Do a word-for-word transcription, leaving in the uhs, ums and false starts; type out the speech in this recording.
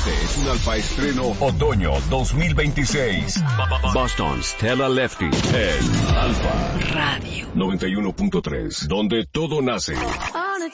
Este es un Alfa Estreno Otoño dos mil veintiséis. Boston Stella Lefty en Alfa Radio noventa y uno punto tres, donde todo nace.